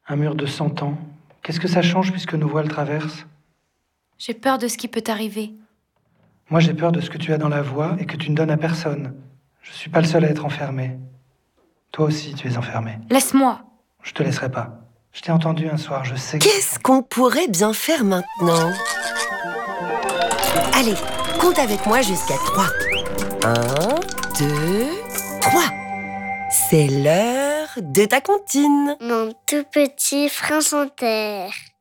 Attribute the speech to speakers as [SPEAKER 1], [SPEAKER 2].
[SPEAKER 1] Un mur de 100 ans. Qu'est-ce que ça change puisque nos voix le traversent?
[SPEAKER 2] J'ai peur de ce qui peut t'arriver.
[SPEAKER 1] Moi, j'ai peur de ce que tu as dans la voix et que tu ne donnes à personne. Je suis pas le seul à être enfermé. Toi aussi, tu es enfermé.
[SPEAKER 2] Laisse-moi.
[SPEAKER 1] Je te laisserai pas. Je t'ai entendu un soir, je sais que...
[SPEAKER 3] Qu'est-ce qu'on pourrait bien faire maintenant? Allez, compte avec moi jusqu'à 3. 1, 2, 3. C'est l'heure de ta comptine.
[SPEAKER 4] Mon tout petit France Inter.